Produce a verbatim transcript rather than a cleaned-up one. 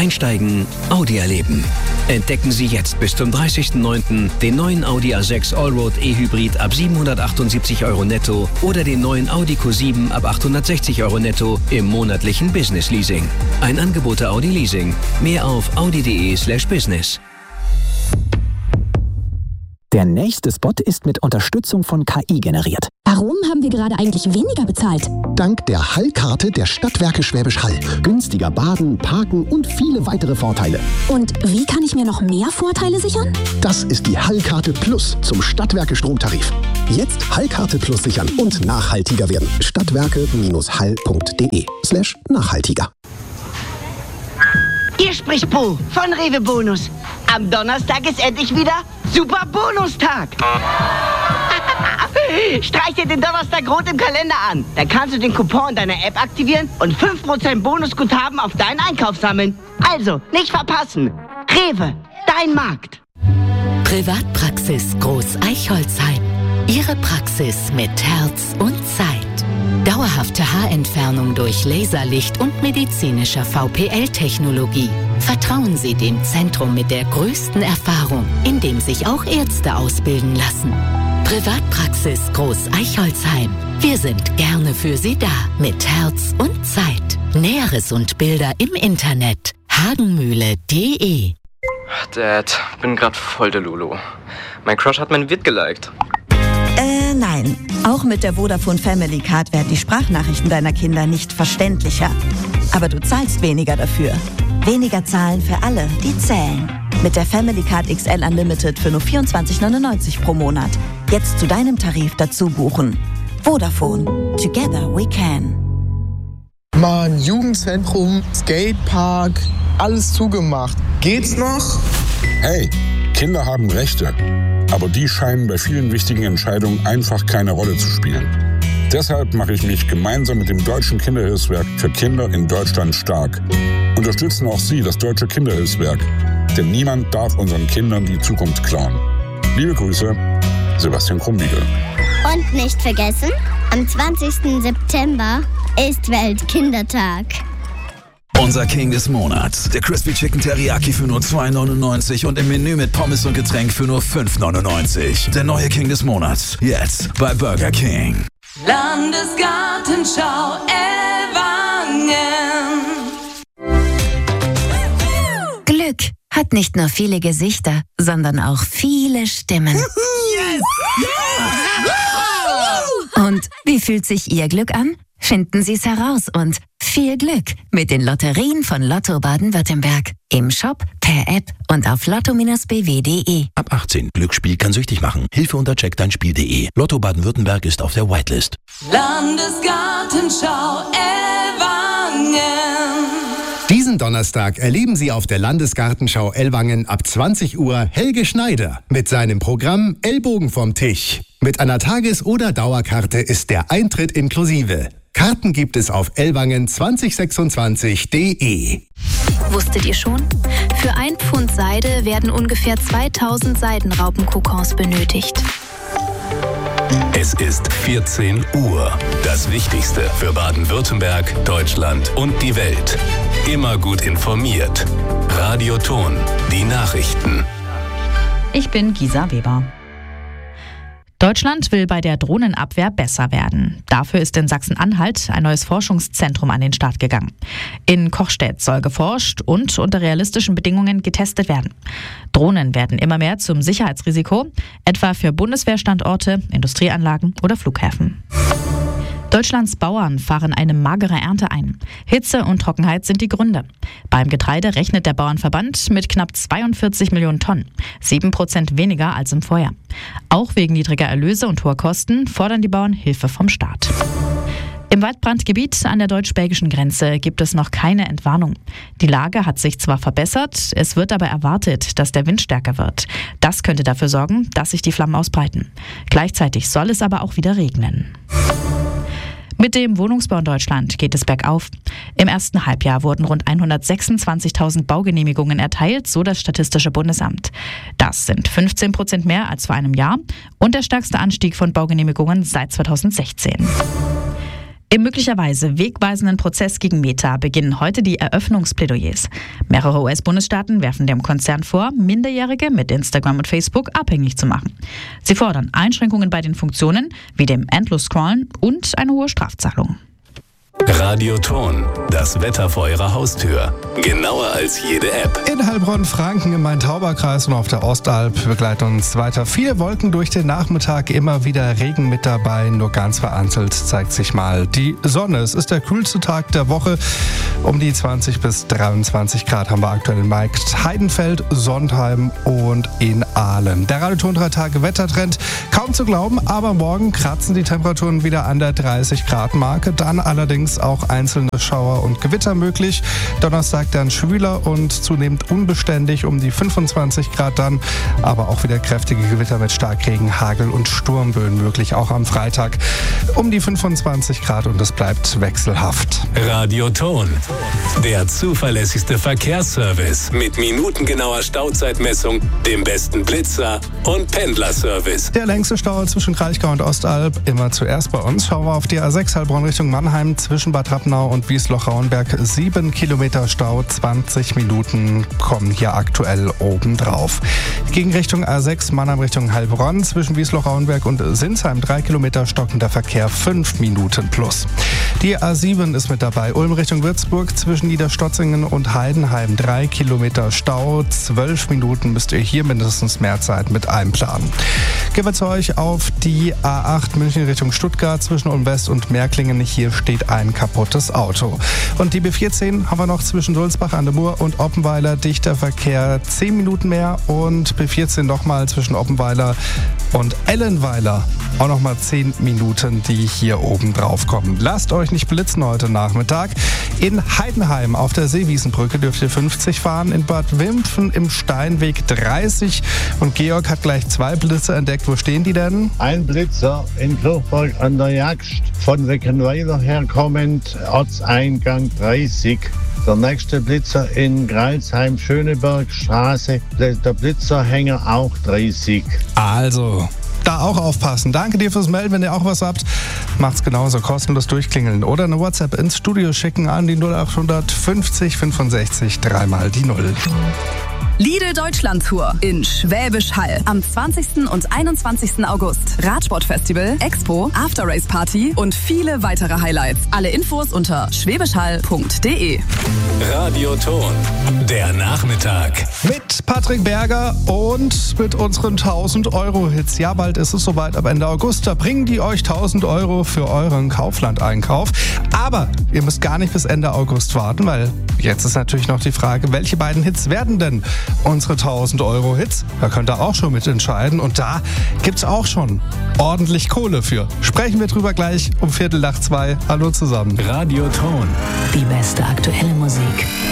Einsteigen, Audi erleben. Entdecken Sie jetzt bis zum dreißigsten neunten den neuen Audi A sechs Allroad E-Hybrid ab siebenhundertachtundsiebzig Euro netto oder den neuen Audi Q sieben ab achthundertsechzig Euro netto im monatlichen Business Leasing. Ein Angebot der Audi Leasing. Mehr auf audi.de slash business. Der nächste Spot ist mit Unterstützung von K I generiert. Warum haben wir gerade eigentlich weniger bezahlt? Dank der Hall-Karte der Stadtwerke Schwäbisch Hall. Günstiger Baden, Parken und viele weitere Vorteile. Und wie kann ich mir noch mehr Vorteile sichern? Das ist die Hall-Karte Plus zum Stadtwerke Stromtarif. Jetzt Hall-Karte Plus sichern und nachhaltiger werden. Stadtwerke-hall.de slash nachhaltiger. Hier spricht Po von Rewe Bonus. Am Donnerstag ist endlich wieder Super Bonustag. Streich dir den Donnerstag rot im Kalender an. Dann kannst du den Coupon in deiner App aktivieren und fünf Prozent Bonusguthaben auf deinen Einkauf sammeln. Also, nicht verpassen. Rewe, dein Markt. Privatpraxis Groß Eichholzheim. Ihre Praxis mit Herz und Zeit. Dauerhafte Haarentfernung durch Laserlicht und medizinischer V P L-Technologie. Vertrauen Sie dem Zentrum mit der größten Erfahrung, in dem sich auch Ärzte ausbilden lassen. Privatpraxis Groß Eichholzheim. Wir sind gerne für Sie da, mit Herz und Zeit. Näheres und Bilder im Internet. hagenmühle punkt de. Dad, bin grad voll der Lulu. Mein Crush hat mein Vid geliked. Äh, nein. Auch mit der Vodafone Family Card werden die Sprachnachrichten deiner Kinder nicht verständlicher. Aber du zahlst weniger dafür. Weniger zahlen für alle, die zählen. Mit der Family Card X L Unlimited für nur vierundzwanzig neunundneunzig pro Monat. Jetzt zu deinem Tarif dazu buchen. Vodafone. Together we can. Mann, Jugendzentrum, Skatepark, alles zugemacht. Geht's noch? Hey, Kinder haben Rechte. Aber die scheinen bei vielen wichtigen Entscheidungen einfach keine Rolle zu spielen. Deshalb mache ich mich gemeinsam mit dem Deutschen Kinderhilfswerk für Kinder in Deutschland stark. Unterstützen auch Sie das Deutsche Kinderhilfswerk. Denn niemand darf unseren Kindern die Zukunft klauen. Liebe Grüße, Sebastian Krumbiegel. Und nicht vergessen, am zwanzigsten September ist Weltkindertag. Unser King des Monats, der Crispy Chicken Teriyaki für nur zwei neunundneunzig und im Menü mit Pommes und Getränk für nur fünf neunundneunzig. Der neue King des Monats, jetzt bei Burger King. Landesgartenschau Ellwangen. Glück hat nicht nur viele Gesichter, sondern auch viele Stimmen. Yes! Und wie fühlt sich Ihr Glück an? Finden Sie es heraus und viel Glück mit den Lotterien von Lotto Baden-Württemberg. Im Shop, per App und auf lotto Bindestrich b w punkt de. Ab achtzehn. Glücksspiel kann süchtig machen. Hilfe unter check dein spiel punkt de. Lotto Baden-Württemberg ist auf der Whitelist. Landesgartenschau Ellwangen. Diesen Donnerstag erleben Sie auf der Landesgartenschau Ellwangen ab zwanzig Uhr Helge Schneider mit seinem Programm Ellbogen vom Tisch. Mit einer Tages- oder Dauerkarte ist der Eintritt inklusive. Karten gibt es auf ellwangen zwanzig sechsundzwanzig punkt de. Wusstet ihr schon? Für ein Pfund Seide werden ungefähr zweitausend Seidenraupenkokons benötigt. Es ist vierzehn Uhr. Das Wichtigste für Baden-Württemberg, Deutschland und die Welt. Immer gut informiert. Radio Ton, die Nachrichten. Ich bin Gisa Weber. Deutschland will bei der Drohnenabwehr besser werden. Dafür ist in Sachsen-Anhalt ein neues Forschungszentrum an den Start gegangen. In Kochstedt soll geforscht und unter realistischen Bedingungen getestet werden. Drohnen werden immer mehr zum Sicherheitsrisiko, etwa für Bundeswehrstandorte, Industrieanlagen oder Flughäfen. Deutschlands Bauern fahren eine magere Ernte ein. Hitze und Trockenheit sind die Gründe. Beim Getreide rechnet der Bauernverband mit knapp zweiundvierzig Millionen Tonnen, sieben Prozent weniger als im Vorjahr. Auch wegen niedriger Erlöse und hoher Kosten fordern die Bauern Hilfe vom Staat. Im Waldbrandgebiet an der deutsch-belgischen Grenze gibt es noch keine Entwarnung. Die Lage hat sich zwar verbessert, es wird aber erwartet, dass der Wind stärker wird. Das könnte dafür sorgen, dass sich die Flammen ausbreiten. Gleichzeitig soll es aber auch wieder regnen. Mit dem Wohnungsbau in Deutschland geht es bergauf. Im ersten Halbjahr wurden rund hundertsechsundzwanzigtausend Baugenehmigungen erteilt, so das Statistische Bundesamt. Das sind fünfzehn Prozent mehr als vor einem Jahr und der stärkste Anstieg von Baugenehmigungen seit zweitausendsechzehn. Im möglicherweise wegweisenden Prozess gegen Meta beginnen heute die Eröffnungsplädoyers. Mehrere U S-Bundesstaaten werfen dem Konzern vor, Minderjährige mit Instagram und Facebook abhängig zu machen. Sie fordern Einschränkungen bei den Funktionen, wie dem Endlos-Scrollen und eine hohe Strafzahlung. Radioton, das Wetter vor Ihrer Haustür. Genauer als jede App. In Heilbronn-Franken im Main-Tauber-Kreis und auf der Ostalb begleiten uns weiter viele Wolken durch den Nachmittag. Immer wieder Regen mit dabei, nur ganz vereinzelt zeigt sich mal die Sonne. Es ist der kühlste Tag der Woche. Um die zwanzig bis dreiundzwanzig Grad haben wir aktuell in Markt Heidenfeld, Sondheim und in Aalen. Der Radioton drei Tage Wettertrend, kaum zu glauben, aber morgen kratzen die Temperaturen wieder an der dreißig Grad Marke. Dann allerdings auch einzelne Schauer und Gewitter möglich. Donnerstag dann schwüler und zunehmend unbeständig, um die fünfundzwanzig Grad dann, aber auch wieder kräftige Gewitter mit Starkregen, Hagel und Sturmböen möglich. Auch am Freitag um die fünfundzwanzig Grad und es bleibt wechselhaft. Radioton, der zuverlässigste Verkehrsservice mit minutengenauer Stauzeitmessung, dem besten Blitzer und Pendlerservice. Der längste Stau zwischen Kraichgau und Ostalb immer zuerst bei uns. Schauen wir auf die A sechs Heilbronn Richtung Mannheim zwischen Bad Rappenau und Wiesloch-Rauenberg. Sieben Kilometer Stau, zwanzig Minuten kommen hier aktuell obendrauf. Gegen Richtung A sechs Mannheim Richtung Heilbronn zwischen Wiesloch-Rauenberg und Sinsheim drei Kilometer stockender Verkehr, fünf Minuten plus. Die A sieben ist mit dabei. Ulm Richtung Würzburg zwischen Niederstotzingen und Heidenheim drei Kilometer Stau, zwölf Minuten müsst ihr hier mindestens mehr Zeit mit einplanen. Gehen wir zu euch auf die A acht München Richtung Stuttgart zwischen Ulm West und Märklingen. Hier steht ein kaputtes Auto. Und die B vierzehn haben wir noch zwischen Sulzbach an der Mur und Oppenweiler. Dichter Verkehr, zehn Minuten mehr. Und B vierzehn nochmal zwischen Oppenweiler und Ellenweiler. Auch nochmal zehn Minuten, die hier oben drauf kommen. Lasst euch nicht blitzen heute Nachmittag. In Heidenheim auf der Seewiesenbrücke dürft ihr fünfzig fahren. In Bad Wimpfen im Steinweg dreißig. Und Georg hat gleich zwei Blitze entdeckt. Wo stehen die denn? Ein Blitzer in Kirchberg an der Jagd. Von Weckenweiler herkommend, Ortseingang dreißig. Der nächste Blitzer in Greilsheim, Schönebergstraße. Der Blitzerhänger auch dreißig. Also, da auch aufpassen. Danke dir fürs Melden. Wenn ihr auch was habt, macht's genauso. Kostenlos durchklingeln oder eine WhatsApp ins Studio schicken an die null acht fünfzig fünfundsechzig dreimal die Null. Lidl Deutschland Tour in Schwäbisch Hall am zwanzigsten und einundzwanzigsten August. Radsportfestival, Expo, After-Race Party und viele weitere Highlights. Alle Infos unter schwäbischhall punkt de. Radioton, der Nachmittag. Mit Patrick Berger und mit unseren tausend Euro Hits. Ja, bald ist es soweit, ab Ende August. Da bringen die euch tausend Euro für euren Kaufland-Einkauf. Aber ihr müsst gar nicht bis Ende August warten, weil jetzt ist natürlich noch die Frage, welche beiden Hits werden denn unsere tausend Euro Hits? Da könnt ihr auch schon mitentscheiden. Und da gibt's auch schon ordentlich Kohle für. Sprechen wir drüber gleich um Viertel nach zwei. Hallo zusammen. Radioton. Die beste aktuelle Musik.